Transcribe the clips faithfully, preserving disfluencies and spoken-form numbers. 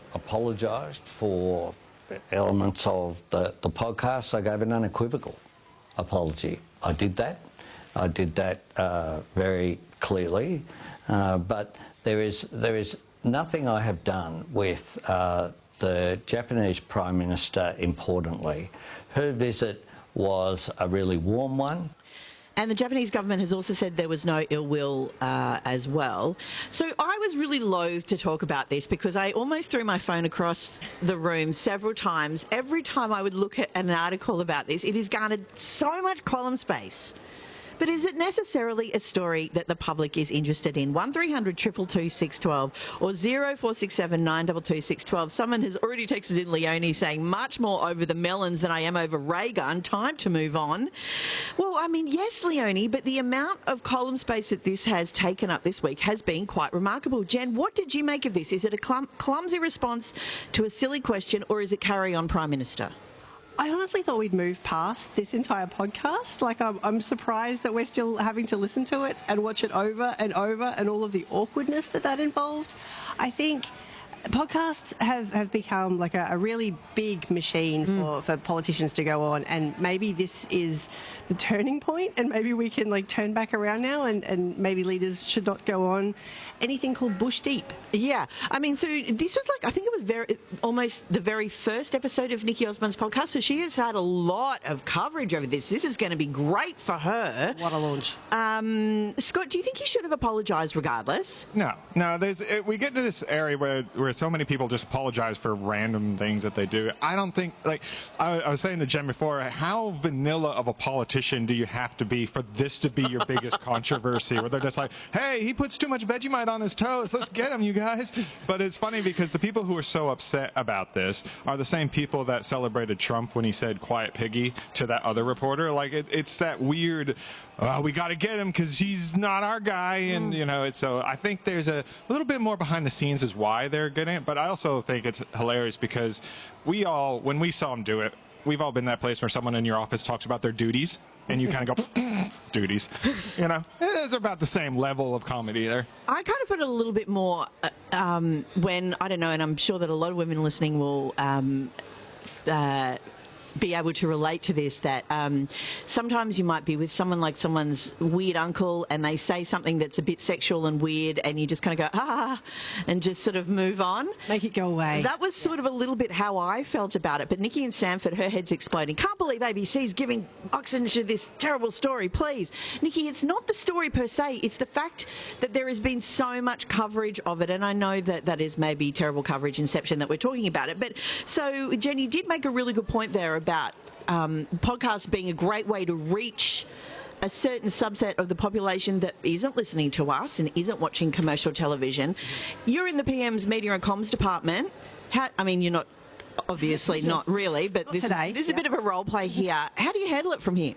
apologised for elements of the, the podcast. I gave an unequivocal apology. I did that. I did that uh, very clearly. Uh, but there is, there is nothing I have done with uh, the Japanese Prime Minister, importantly. Her visit was a really warm one. And the Japanese government has also said there was no ill will uh, as well. So I was really loath to talk about this because I almost threw my phone across the room several times. Every time I would look at an article about this, it has garnered so much column space. But is it necessarily a story that the public is interested in? one three hundred two two two six one two or zero four six seven nine two two six one two. Someone has already texted in, Leonie, saying much more over the melons than I am over Raygun. Time to move on. Well, I mean, yes, Leonie, but the amount of column space that this has taken up this week has been quite remarkable. Jen, what did you make of this? Is it a clum- clumsy response to a silly question, or is it carry on Prime Minister? I honestly thought we'd move past this entire podcast. Like, I'm, I'm surprised that we're still having to listen to it and watch it over and over and all of the awkwardness that that involved. I think podcasts have, have become like a, a really big machine for, mm. for politicians to go on, and maybe this is the turning point, and maybe we can like turn back around now, and, and maybe leaders should not go on anything called bush deep. Yeah, I mean, so this was like, I think it was very almost the very first episode of Nikki Osborne's podcast, so she has had a lot of coverage over this. This is going to be great for her. What a launch. Um, Scott, do you think he should have apologised regardless? No, no, there's, it, we get to this area where, where so many people just apologize for random things that they do. I don't think, like, I, I was saying to Jen before, how vanilla of a politician do you have to be for this to be your biggest controversy, where they're just like, hey, he puts too much Vegemite on his toast, let's get him, you guys. But it's funny because the people who are so upset about this are the same people that celebrated Trump when he said quiet piggy to that other reporter. Like, it, it's that weird, uh, we got to get him because he's not our guy. And, you know, it's so I think there's a little bit more behind the scenes is why they're getting it. But I also think it's hilarious because we all, when we saw him do it, we've all been in that place where someone in your office talks about their duties and you kind of go, duties. You know, it's about the same level of comedy there. I kind of put it a little bit more uh, um, when, I don't know, and I'm sure that a lot of women listening will um, uh, be able to relate to this, that um, sometimes you might be with someone like someone's weird uncle and they say something that's a bit sexual and weird and you just kind of go, ah, and just sort of move on. Make it go away. That was sort of a little bit how I felt about it. But Nikki in Sanford, her head's exploding. Can't believe A B C's giving oxygen to this terrible story, please. Nikki, it's not the story per se, it's the fact that there has been so much coverage of it, and I know that that is maybe terrible coverage inception that we're talking about it. But so, Jen, you did make a really good point there about um, podcasts being a great way to reach a certain subset of the population that isn't listening to us and isn't watching commercial television. You're in the P M's Media and Comms department. How, I mean, you're not, obviously not really, but Not this, today, is, this is yeah. a bit of a role play here. How do you handle it from here?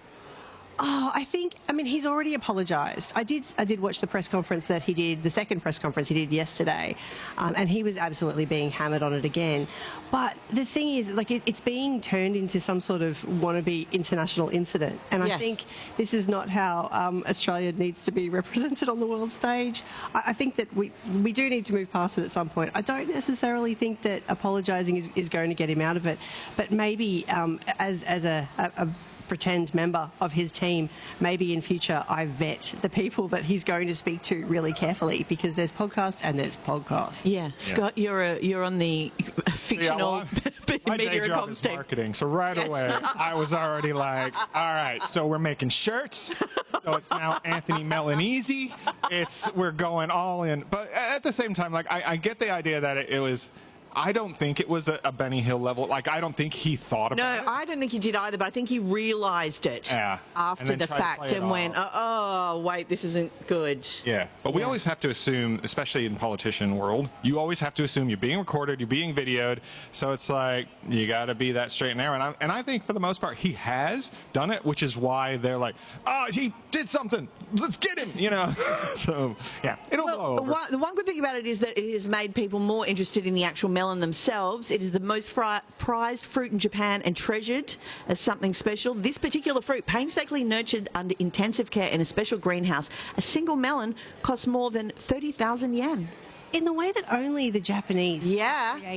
Oh, I think, I mean, he's already apologised. I did I did watch the press conference that he did, the second press conference he did yesterday, um, and he was absolutely being hammered on it again. But the thing is, like, it, it's being turned into some sort of wannabe international incident, and Yes. I think this is not how um, Australia needs to be represented on the world stage. I, I think that we, we do need to move past it at some point. I don't necessarily think that apologising is, is going to get him out of it, but maybe um, as, as a, a, a pretend member of his team, maybe in future I vet the people that he's going to speak to really carefully, because there's podcasts and there's podcasts. Yeah, Scott, Yeah. you're a, you're on the fictional Yeah, well, my media day and job comms is team. marketing, so right Yes. away I was already like, all right, so we're making shirts, so it's now Anthony Melanese, it's we're going all in. But at the same time, like, I, I get the idea that it, it was, I don't think it was a, a Benny Hill level. Like, I don't think he thought No, about it. I don't think he did either, but I think he realised it Yeah. after And then the tried to fact play it and went, off. oh, wait, this isn't good. Yeah, but we Yeah. always have to assume, especially in politician world, you always have to assume you're being recorded, you're being videoed, so it's like, you got to be that straight and narrow. And I, and I think for the most part, he has done it, which is why they're like, oh, he did something, let's get him, you know? So, yeah, it'll Well, blow the over. one, the one good thing about it is that it has made people more interested in the actual melon themselves. It is the most fri- prized fruit in Japan and treasured as something special. This particular fruit, painstakingly nurtured under intensive care in a special greenhouse, a single melon costs more than thirty thousand yen. In the way that only the Japanese Yeah. create